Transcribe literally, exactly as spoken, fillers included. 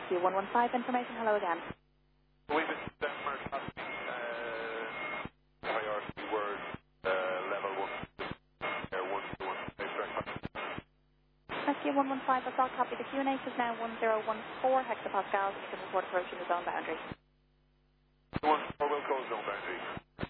Rescue one one five information. Hello again. We've been Denmark Husky, uh, I R C word, uh, level one, air one two one, Rescue one one five, that's all copy. The Q N H is now one zero one four hectopascals and you can report approaching the zone boundary. one four will close zone boundary.